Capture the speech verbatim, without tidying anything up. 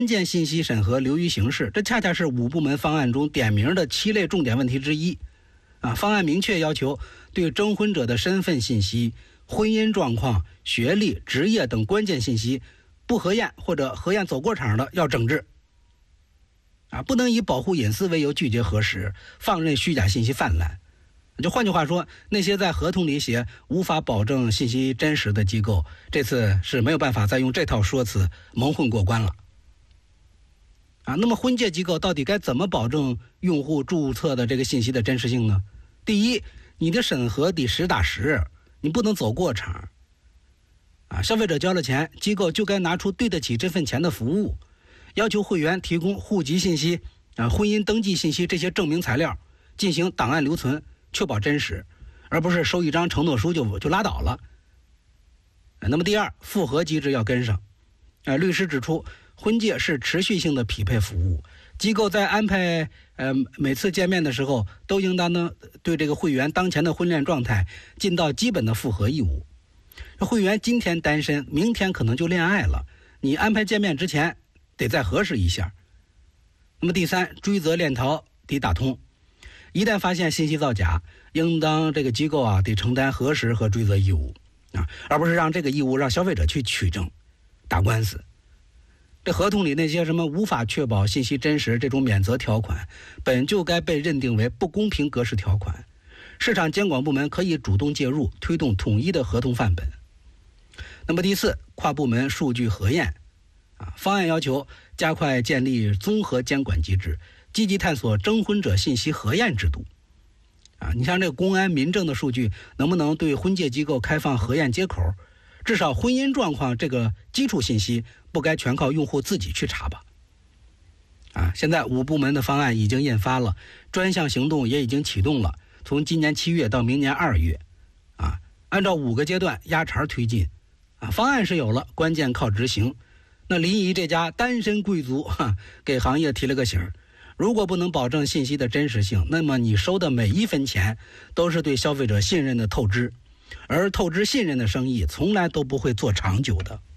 关键信息审核流于形式，这恰恰是五部门方案中点名的七类重点问题之一。啊，方案明确要求对征婚者的身份信息、婚姻状况、学历、职业等关键信息不核验或者核验走过场的要整治。啊，不能以保护隐私为由拒绝核实，放任虚假信息泛滥。就换句话说，那些在合同里写无法保证信息真实的机构，这次是没有办法再用这套说辞蒙混过关了。啊，那么婚介机构到底该怎么保证用户注册的这个信息的真实性呢？第一，你的审核得实打实，你不能走过场。啊，消费者交了钱，机构就该拿出对得起这份钱的服务，要求会员提供户籍信息、啊婚姻登记信息这些证明材料，进行档案留存，确保真实，而不是收一张承诺书就就拉倒了。啊，那么第二，复核机制要跟上。啊，律师指出，婚介是持续性的匹配服务，机构在安排呃每次见面的时候，都应当呢对这个会员当前的婚恋状态尽到基本的复核义务。会员今天单身，明天可能就恋爱了，你安排见面之前得再核实一下。那么第三，追责链条得打通，一旦发现信息造假，应当这个机构啊得承担核实和追责义务啊，而不是让这个义务让消费者去取证打官司。这合同里那些什么无法确保信息真实这种免责条款，本就该被认定为不公平格式条款。市场监管部门可以主动介入，推动统一的合同范本。那么第四，跨部门数据核验。啊，方案要求加快建立综合监管机制，积极探索征婚者信息核验制度。啊，你像这个公安、民政的数据，能不能对婚介机构开放核验接口？至少婚姻状况这个基础信息不该全靠用户自己去查吧。啊，现在五部门的方案已经印发了，专项行动也已经启动了，从今年七月到明年二月。啊，按照五个阶段压茬推进。啊，方案是有了，关键靠执行。那临沂这家单身贵族哈，给行业提了个醒，如果不能保证信息的真实性，那么你收的每一分钱都是对消费者信任的透支，而透支信任的生意从来都不会做长久的。